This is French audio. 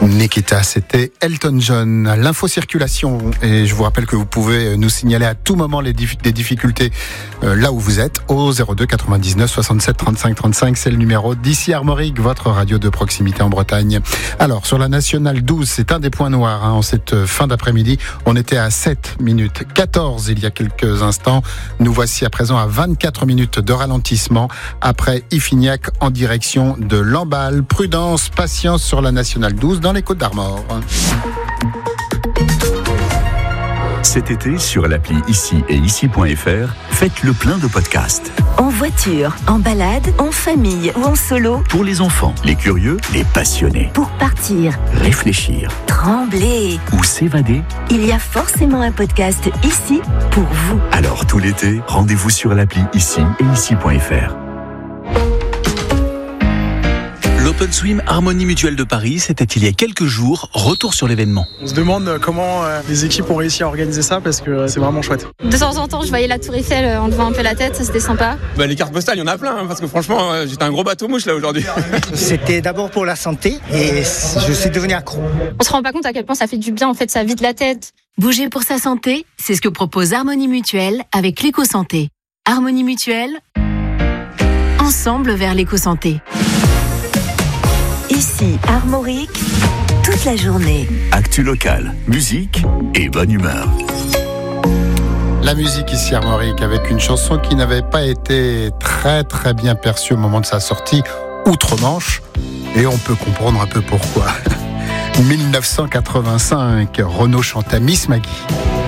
Nikita, c'était Elton John. L'info circulation, et je vous rappelle que vous pouvez nous signaler à tout moment des difficultés là où vous êtes, au 02 99 67 35 35, c'est le numéro d'ici Armorique, votre radio de proximité en Bretagne. Alors, sur la nationale 12, c'est un des points noirs en cette fin d'après-midi. On était à 7 minutes 14 il y a quelques instants. Nous voici à présent à 24 minutes de ralentissement après Iffignac en direction de Lamballe. Prudence, patience sur la nationale 12 dans les Côtes-d'Armor. Cet été, sur l'appli Ici et Ici.fr, faites le plein de podcasts. En voiture, en balade, en famille ou en solo. Pour les enfants, les curieux, les passionnés. Pour partir, Réfléchir trembler ou s'évader. Il y a forcément un podcast ici pour vous. Alors tout l'été, rendez-vous sur l'appli Ici et Ici.fr. L'Open Swim Harmonie Mutuelle de Paris, c'était il y a quelques jours. Retour sur l'événement. On se demande comment les équipes ont réussi à organiser ça parce que c'est vraiment chouette. De temps en temps, je voyais la Tour Eiffel en levant un peu la tête, ça c'était sympa. Les cartes postales, il y en a plein, parce que franchement, j'étais un gros bateau mouche là aujourd'hui. C'était d'abord pour la santé et je suis devenu accro. On se rend pas compte à quel point ça fait du bien, en fait, ça vide la tête. Bouger pour sa santé, c'est ce que propose Harmonie Mutuelle avec l'éco-santé. Harmonie Mutuelle, ensemble vers l'éco-santé. Ici, Armorique, toute la journée. Actu locale, musique et bonne humeur. La musique ici Armorique avec une chanson qui n'avait pas été très très bien perçue au moment de sa sortie, Outre-Manche, et on peut comprendre un peu pourquoi. 1985, Renaud chantait Miss Maggie.